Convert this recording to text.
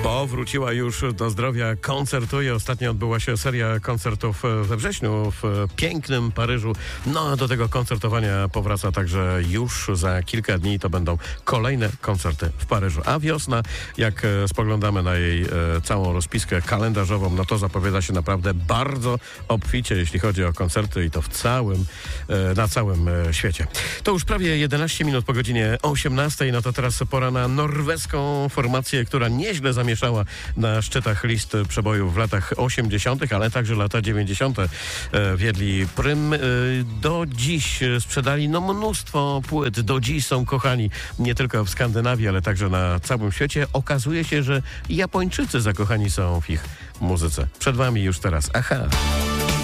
Powróciła już do zdrowia, koncertuje. Ostatnio odbyła się seria koncertów we wrześniu w pięknym Paryżu. No a do tego koncertowania powraca także już za kilka dni. To będą kolejne koncerty w Paryżu. A wiosna, jak spoglądamy na jej całą rozpiskę kalendarzową, no to zapowiada się naprawdę bardzo obficie, jeśli chodzi o koncerty i to na całym świecie. To już prawie 11 minut po godzinie 18. No to teraz pora na norweską formację, która nieźle zamieszała na szczytach list przebojów w latach 80., ale także lata 90. wiedli prym. Do dziś sprzedali mnóstwo płyt. Do dziś są kochani nie tylko w Skandynawii, ale także na całym świecie. Okazuje się, że Japończycy zakochani są w ich muzyce. Przed wami już teraz Aha.